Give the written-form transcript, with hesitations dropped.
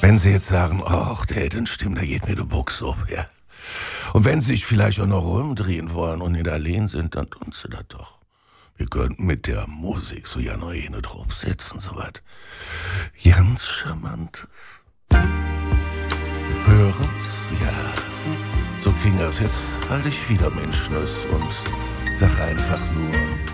Wenn sie jetzt sagen, ach, der dann stimmt, da geht mir der Buchs ab, ja. Und wenn sie sich vielleicht auch noch rumdrehen wollen und nicht allein sind, dann tun sie das doch. Wir könnten mit der Musik so ja noch eine draufsetzen, so was ganz Charmantes. Hören's? Ja. So ging das. Jetzt halte ich wieder Menschnüss und sag einfach nur...